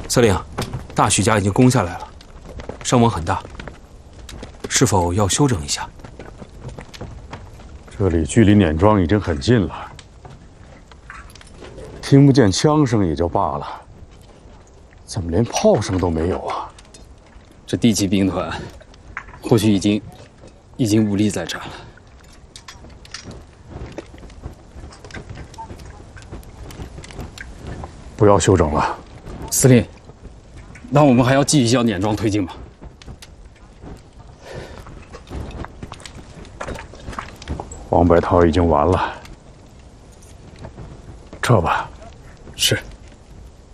司令，大许家已经攻下来了，伤亡很大，是否要休整一下？ 这里距离碾庄已经很近了，听不见枪声也就罢了，怎么连炮声都没有啊？ 这第七兵团或许已经无力再战了。 不要休整了， 司令，那我们还要继续向碾庄推进吗？ 王百韬已经完了，撤吧。